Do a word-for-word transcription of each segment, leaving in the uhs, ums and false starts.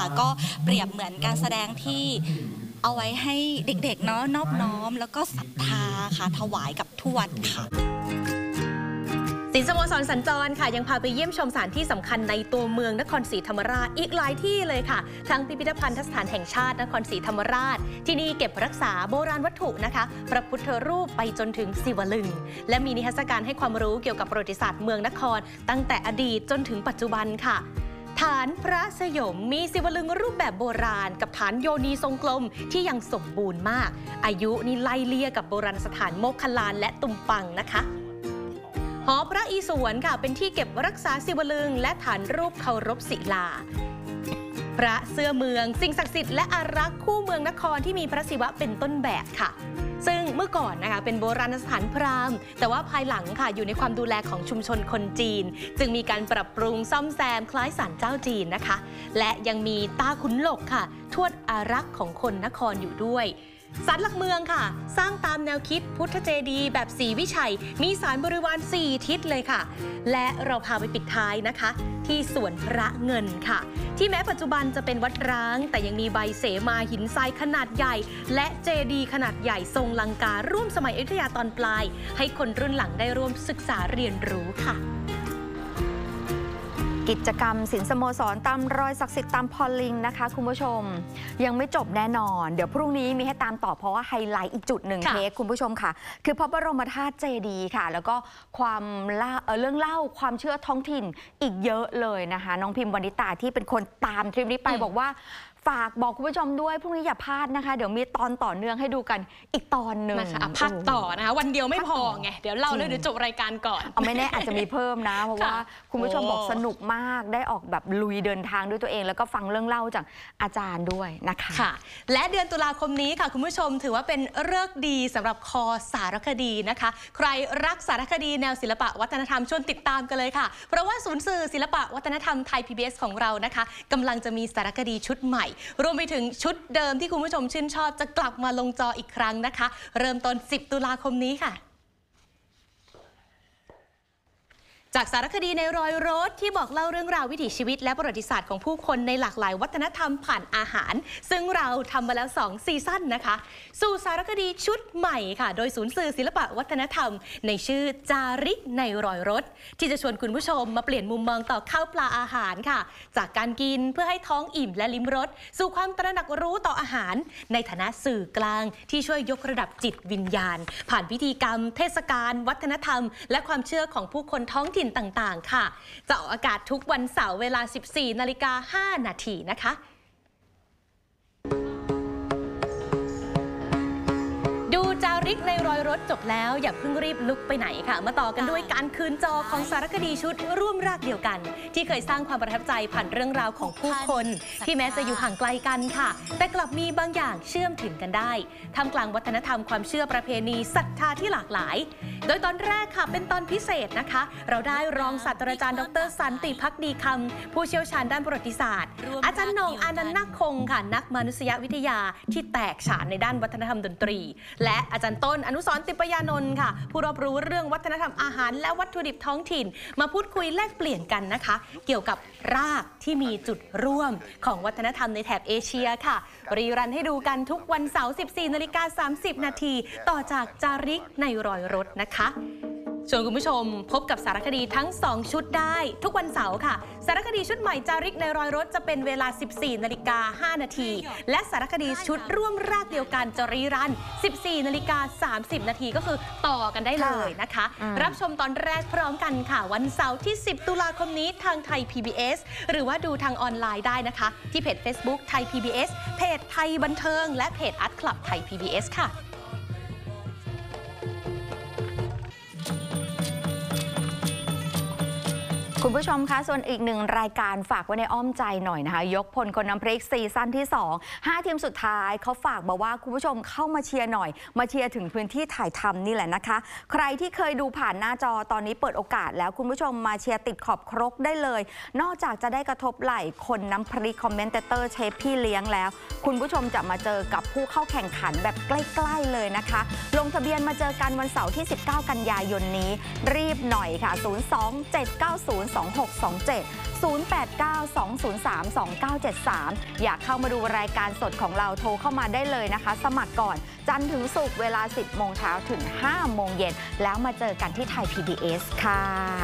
ค่ะก็เปรียบเหมือนการแสดงที่เอาไว้ให้เด็กๆเนาะนอบน้อมแล้วก็ศรัทธาค่ะถวายกับทวดค่ะสินสโมสรสัญจรค่ะยังพาไปเยี่ยมชมสถานที่สำคัญในตัวเมืองนครศรีธรรมราชอีกหลายที่เลยค่ะทั้งพิพิธภัณฑสถานแห่งชาตินครศรีธรรมราชที่นี่เก็บรักษาโบราณวัตถุนะคะพระพุทธรูปไปจนถึงศิวลึงและมีนิทรรศการให้ความรู้เกี่ยวกับประวัติศาสตร์เมืองนครตั้งแต่อดีตจนถึงปัจจุบันค่ะฐานพระสยมมีศิวลึงรูปแบบโบราณกับฐานโยนีทรงกลมที่ยังสมบูรณ์มากอายุนี่ไล่เลี่ยกับโบราณสถานโมคคัลลานและตุมปังนะคะหอพระอิศวรค่ะเป็นที่เก็บรักษาศิวลึงและฐานรูปเคารพศิลาพระเสื้อเมืองสิ่งศักดิ์สิทธิ์และอารักษ์คู่เมืองนครที่มีพระศิวะเป็นต้นแบบค่ะซึ่งเมื่อก่อนนะคะเป็นโบราณสถานพราหมณ์แต่ว่าภายหลังค่ะอยู่ในความดูแลของชุมชนคนจีนจึงมีการปรับปรุงซ่อมแซมคล้ายศาลเจ้าจีนนะคะและยังมีตาขุนหลกค่ะทวดอารักษ์ของคนนครอยู่ด้วยศาลหลักเมืองค่ะสร้างตามแนวคิดพุทธเจดีย์แบบศรีวิชัยมีศาลบริวารสี่ทิศเลยค่ะและเราพาไปปิดท้ายนะคะที่สวนพระเงินค่ะที่แม้ปัจจุบันจะเป็นวัดร้างแต่ยังมีใบเสมาหินทรายขนาดใหญ่และเจดีย์ขนาดใหญ่ทรงลังการ่วมสมัยอยุธยาตอนปลายให้คนรุ่นหลังได้ร่วมศึกษาเรียนรู้ค่ะกิจกรรมศิลป์สโมสรตามรอยศักดิ์สิทธิ์ตามพอลลิงนะคะคุณผู้ชมยังไม่จบแน่นอนเดี๋ยวพรุ่งนี้มีให้ตามต่อเพราะว่าไฮไลท์อีกจุดหนึ่งเทคคุณผู้ชมค่ะคือพระบรมธาตุเจดีย์ค่ะแล้วก็ความเล่าเรื่องเล่าความเชื่อท้องถิ่นอีกเยอะเลยนะคะน้องพิมพ์วณิตาที่เป็นคนตามทริปนี้ไปบอกว่าฝากบอกคุณผู้ชมด้วยพรุ่งนี้อย่าพลาดนะคะเดี๋ยวมีตอนต่อเนื่องให้ดูกันอีกตอนหนึ่งนะคะภาคต่อนะคะวันเดียวไม่พอไงเดี๋ยวเล่าเลยเดี๋ยวจบรายการก่อนเอาไม่แน่อาจจะมีเพิ่มนะเพราะว่าคุณผู้ชมบอกสนุกมากได้ออกแบบลุยเดินทางด้วยตัวเองแล้วก็ฟังเรื่องเล่าจากอาจารย์ด้วยนะคะค่ะและเดือนตุลาคมนี้ค่ะคุณผู้ชมถือว่าเป็นฤกษ์ดีสำหรับคอสารคดีนะคะใครรักสารคดีแนวศิลปะวัฒนธรรมชวนติดตามกันเลยค่ะเพราะว่าศูนย์สื่อศิลปะวัฒนธรรมไทย พี บี เอส ของเรานะคะกำลังจะมีสารคดีชุดใหม่รวมไปถึงชุดเดิมที่คุณผู้ชมชื่นชอบจะกลับมาลงจออีกครั้งนะคะเริ่มต้นสิบตุลาคมนี้ค่ะจากสารคดีในรอยรถที่บอกเล่าเรื่องราววิถีชีวิตและประวัติศาสตร์ของผู้คนในหลากหลายวัฒนธรรมผ่านอาหารซึ่งเราทำมาแล้วสองซีซั่นนะคะสู่สารคดีชุดใหม่ค่ะโดยศูนย์สื่อศิลปะวัฒนธรรมในชื่อจาริกในรอยรถที่จะชวนคุณผู้ชมมาเปลี่ยนมุมมองต่อข้าวปลาอาหารค่ะจากการกินเพื่อให้ท้องอิ่มและลิ้มรสสู่ความตระหนักรู้ต่ออาหารในฐานะสื่อกลางที่ช่วยยกระดับจิตวิญญาณผ่านพิธีกรรมเทศกาลวัฒนธรรมและความเชื่อของผู้คนท้องถิ่นต่างๆค่ะจะออกอากาศทุกวันเสาร์เวลา สิบสี่นาฬิกาห้านาทีนะคะดูจาริกในรอยรถจบแล้วอย่าเพิ่งรีบลุกไปไหนค่ะมาต่อกันด้วยการคืนจอของสารคดีชุดร่วมรากเดียวกันที่เคยสร้างความประทับใจผ่านเรื่องราวของผู้คนที่แม้จะอยู่ห่างไกลกันค่ะแต่กลับมีบางอย่างเชื่อมถึงกันได้ท่ามกลางวัฒนธรรมความเชื่อประเพณีศรัทธาที่หลากหลายโดยตอนแรกค่ะเป็นตอนพิเศษนะคะเราได้รองศาสตราจารย์ดรสันติภักดีคำผู้เชี่ยวชาญด้านประวัติศาสตร์อาจารย์นงอานันต์นาคคงค่ะนักมนุษยวิทยาที่แตกฉานในด้านวัฒนธรรมดนตรีและอาจารย์ต้นอนุสรณ์ติปยานนท์ค่ะผู้รอบรู้เรื่องวัฒนธรรมอาหารและวัตถุดิบท้องถิ่นมาพูดคุยแลกเปลี่ยนกันนะคะเกี่ยวกับรากที่มีจุดร่วมของวัฒนธรรมในแถบเอเชียค่ะรีรันให้ดูกันทุกวันเสาร์ สิบสี่นาฬิกาสามสิบนาทีต่อจากจาริกในรอยรถนะคะชวนคุณผู้ชมพบกับสารคดีทั้งสองชุดได้ทุกวันเสาร์ค่ะสารคดีชุดใหม่จาริกในรอยรถจะเป็นเวลา สิบสี่นาฬิกาห้านาทีและสารคดีชุดร่วมรากเดียวกันจะรีรัน สิบสี่นาฬิกาสามสิบนาทีก็คือต่อกันได้เลยนะคะรับชมตอนแรกพร้อมกันค่ะวันเสาร์ที่สิบตุลาคมนี้ทางไทย พี บี เอส หรือว่าดูทางออนไลน์ได้นะคะที่เพจ Facebook ไทย พี บี เอส เพจไทยบันเทิงและเพจอาร์ตคลับไทย พี บี เอส ค่ะคุณผู้ชมคะส่วนอีกหนึ่งรายการฝากไว้ในอ้อมใจหน่อยนะคะยกพลคนน้ำพริกซีซั่นที่สอง ห้าทีมสุดท้ายเขาฝากบอกว่าคุณผู้ชมเข้ามาเชียร์หน่อยมาเชียร์ถึงพื้นที่ถ่ายทำนี่แหละนะคะใครที่เคยดูผ่านหน้าจอตอนนี้เปิดโอกาสแล้วคุณผู้ชมมาเชียร์ติดขอบครกได้เลยนอกจากจะได้กระทบไหล่คนน้ำพริกคอมเมนเตอร์เชฟพี่เลี้ยงแล้วคุณผู้ชมจะมาเจอกับผู้เข้าแข่งขันแบบใกล้ๆเลยนะคะลงทะเบียนมาเจอกันวันเสาร์ที่สิบเก้ากันยายนนี้รีบหน่อยค่ะศูนย์ สอง เจ็ด เก้า ศูนย์สองหกสองเจ็ด ศูนย์ แปด เก้า สอง ศูนย์ สาม สอง เก้า เจ็ด สาม อยากเข้ามาดูรายการสดของเราโทรเข้ามาได้เลยนะคะสมัครก่อนจันทร์ถึงศุกร์เวลา สิบโมงเช้าถึง ห้าโมงเย็นแล้วมาเจอกันที่ไทย พี บี เอส ค่ะ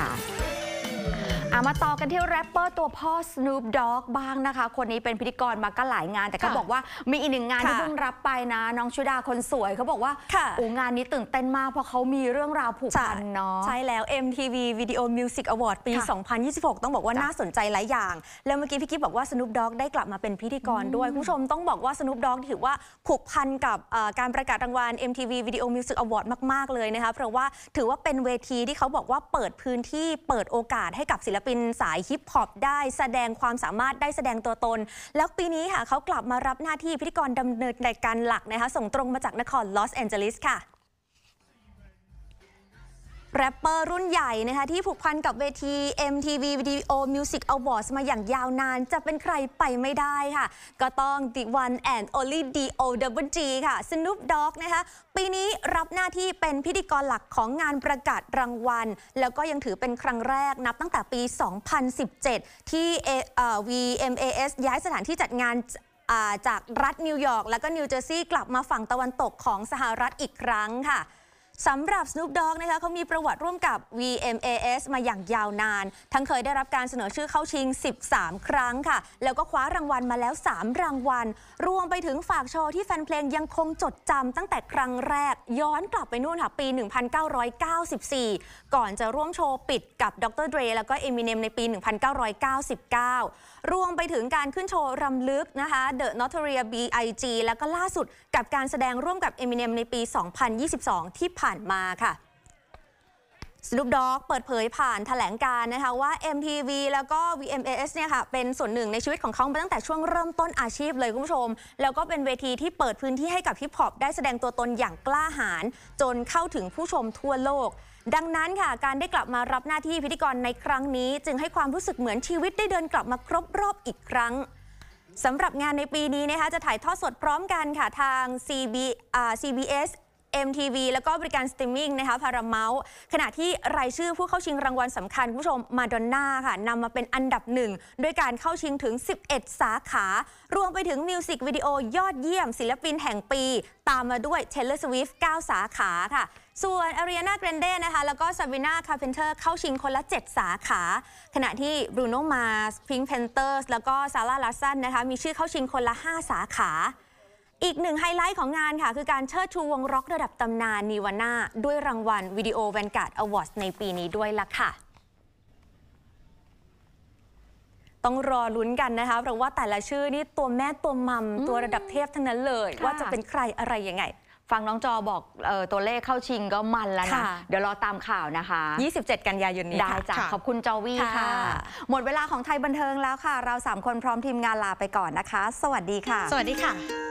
อามาต่อกันที่แรปเปอร์ตัวพ่อ Snoop Dogg บ้างนะคะคนนี้เป็นพิธีกรมาก็หลายงานแต่เขาบอกว่ามีอีกหนึ่งงานที่เพิ่งรับไปนะน้องชุดาคนสวยเขาบอกว่าโอ้งานนี้ตื่นเต้นมากเพราะเขามีเรื่องราวผูกพันเนาะใช่แล้ว เอ็ม ที วี Video Music Award ปี สองพันยี่สิบหก ต้องบอกว่าน่าสนใจหลายอย่างแล้วเมื่อกี้พี่กิ๊ฟบอกว่า Snoop Dogg ได้กลับมาเป็นพิธีกรด้วยคุณผู้ชมต้องบอกว่า Snoop Dogg ถือว่าผูกพันกับการประกาศรางวัล เอ็ม ที วี Video Music Award มากๆเลยนะคะเพราะว่าถือว่าเป็นเวทีที่เขาบอกว่าเปิดพื้นที่เปิดโอกาสให้กับศิลปินสายฮิปฮอปได้แสดงความสามารถได้แสดงตัวตนแล้วปีนี้ค่ะเขากลับมารับหน้าที่พิธีกรดำเนินรายการหลักนะคะส่งตรงมาจากนครลอสแอนเจลิสค่ะแรปเปอร์รุ่นใหญ่นะคะที่ผูกพันกับเวที เอ็ม ที วี Video Music Awards มาอย่างยาวนานจะเป็นใครไปไม่ได้ค่ะก็ต้อง The One and Only ดี โอ ดับเบิลจี ค่ะ Snoop Dogg นะคะปีนี้รับหน้าที่เป็นพิธีกรหลักของงานประกาศรางวัลแล้วก็ยังถือเป็นครั้งแรกนับตั้งแต่ปี สองพันสิบเจ็ด ที่ วี เอ็ม เอ เอส ย้ายสถานที่จัดงานจากรัฐนิวยอร์กและก็นิวเจอร์ซีย์กลับมาฝั่งตะวันตกของสหรัฐอีกครั้งค่ะสำหรับ Snoop Dogg นะคะเขามีประวัติร่วมกับ วี เอ็ม เอ เอส มาอย่างยาวนานทั้งเคยได้รับการเสนอชื่อเข้าชิงสิบสามครั้งค่ะแล้วก็คว้ารางวัลมาแล้วสามรางวัลรวมไปถึงฝากโชว์ที่แฟนเพลงยังคงจดจำตั้งแต่ครั้งแรกย้อนกลับไปนู่นค่ะปี หนึ่งพันเก้าร้อยเก้าสิบสี่ ก่อนจะร่วมโชว์ปิดกับดร Dre แล้วก็ Eminem ในปี หนึ่งพันเก้าร้อยเก้าสิบเก้า รวมไปถึงการขึ้นโชว์รำลึกนะคะ The Notorious บี ไอ จี แล้วก็ล่าสุดกับการแสดงร่วมกับ Eminem ในปี สองพันยี่สิบสอง ที่ผ่านมาค่ะSnoop Dogg เปิดเผยผ่านแถลงการนะคะว่า เอ็ม ที วี แล้วก็ วี เอ็ม เอ เอส เนี่ยค่ะเป็นส่วนหนึ่งในชีวิตของเขามาตั้งแต่ช่วงเริ่มต้นอาชีพเลยคุณผู้ชมแล้วก็เป็นเวทีที่เปิดพื้นที่ให้กับฮิปฮอปได้แสดงตัวตนอย่างกล้าหาญจนเข้าถึงผู้ชมทั่วโลกดังนั้นค่ะการได้กลับมารับหน้าที่พิธีกรในครั้งนี้จึงให้ความรู้สึกเหมือนชีวิตได้เดินกลับมาครบรอบอีกครั้งสำหรับงานในปีนี้นะคะจะถ่ายทอดสดพร้อมกันค่ะทาง ซี บี อ่า ซี บี เอสเอ็ม ที วี แล้วก็บริการสตรีมมิ่งนะคะ Paramount ขณะที่รายชื่อผู้เข้าชิงรางวัลสำคัญผู้ชมมาดอนน่าค่ะนำมาเป็นอันดับหนึ่งด้วยการเข้าชิงถึงสิบเอ็ดสาขารวมไปถึงมิวสิกวิดีโอยอดเยี่ยมศิลปินแห่งปีตามมาด้วย Taylor Swift เก้าสาขาค่ะส่วน Ariana Grande นะคะแล้วก็ Sabrina Carpenter เข้าชิงคนละเจ็ดสาขาขณะที่ Bruno Mars Pink Panthers แล้วก็ Sarah Larson นะคะมีชื่อเข้าชิงคนละห้าสาขาอีกหนึ่งไฮไลท์ของงานค่ะคือการเชิดชูวงร็อกระดับตำนานนีวาน่าด้วยรางวัล Video Vanguard Awards ในปีนี้ด้วยล่ะค่ะต้องรอลุ้นกันนะคะเพราะว่าแต่ละชื่อนี่ตัวแม่ตัวมัมตัวระดับเทพทั้งนั้นเลยว่าจะเป็นใครอะไรยังไงฟังน้องจอบอกเออตัวเลขเข้าชิงก็มันแล้วนะเดี๋ยวรอตามข่าวนะคะยี่สิบเจ็ดกันยายนนี้ได้จ้ะขอบคุณจอวี่ค่ะหมดเวลาของไทยบันเทิงแล้วค่ะเราสามคนพร้อมทีมงานลาไปก่อนนะคะสวัสดีค่ะสวัสดีค่ะ